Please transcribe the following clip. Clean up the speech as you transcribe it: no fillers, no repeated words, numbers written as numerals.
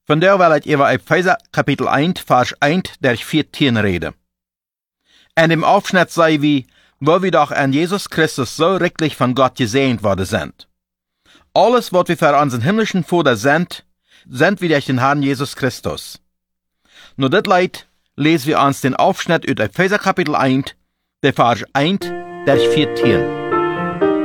Vandaar wil ik über Epheser Kapitel 1, Vers 1 der 14 reden. In dem Aufschnitt sei wie, wo wir doch an Jesus Christus so reichlich von Gott gesegnet worden sind. Alles, was wir für unseren himmlischen Vater sind wir durch den Herrn Jesus Christus. Nur dit Leid lesen wir uns den Aufschnitt aus Epheser Kapitel 1, der Vers 1 der 14.